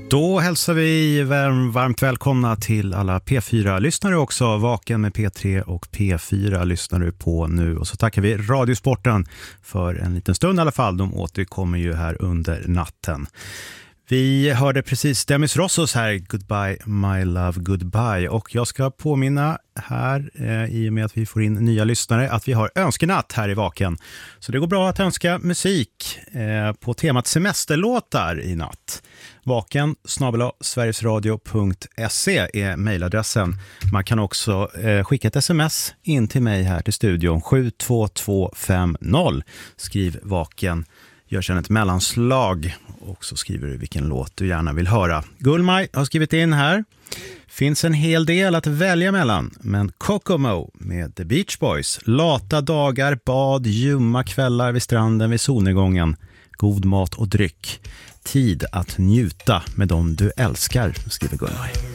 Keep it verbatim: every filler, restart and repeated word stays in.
Då hälsar vi varmt välkomna till alla P fyra-lyssnare också. Vaken med P tre och P fyra lyssnar du på nu. Och så tackar vi Radiosporten för en liten stund i alla fall. De återkommer ju här under natten. Vi hörde precis Demis Rossos här, Goodbye My Love Goodbye, och jag ska påminna här eh, i och med att vi får in nya lyssnare att vi har önskenatt här i Vaken. Så det går bra att önska musik eh, på temat semesterlåtar i natt. Vaken snabel-a sverigesradio punkt se är mejladressen. Man kan också eh, skicka ett sms in till mig här till studion sju två två fem noll. Skriv Vaken. Gör sedan ett mellanslag och så skriver du vilken låt du gärna vill höra. Gullmaj har skrivit in här. Finns en hel del att välja mellan, men Kokomo med The Beach Boys. Lata dagar, bad, ljumma kvällar vid stranden vid solnedgången. God mat och dryck. Tid att njuta med dem du älskar, skriver Gullmaj.